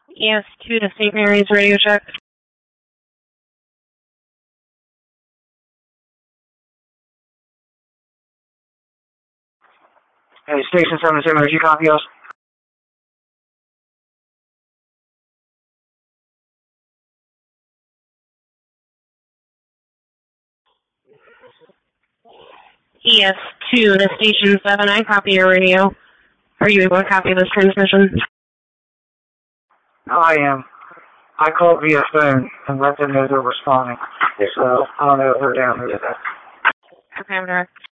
ES2 to St. Mary's radio check. Hey, Station 77, did you copy us? ES2 to Station 7, I copy your radio. Are you able to copy this transmission? I am. I called via phone and let them know they're responding. So I don't know if they're down here today. Okay, I'm direct.